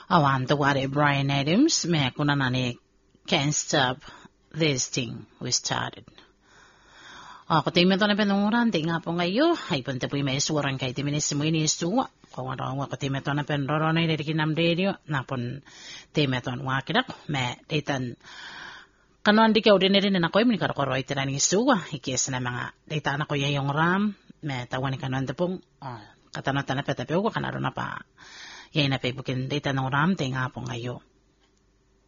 I wonder what Brian Adams me kuna nani can't stop this thing we started. Ako timen to na penuran tinga po ngayo ay punta po may suran kay timinis mo ini suwa ko wala ako timen to na penroro na iri kinam radio napon timen to wa kidak me ditan kanon di ka ordinary na ko mi karo karo itiran ni suwa ikis na mga data na ko yung ram me tawan kanon pong katanatan na petape ko kanaro na pa yay na pe bukin data ng ram tinga po ngayo.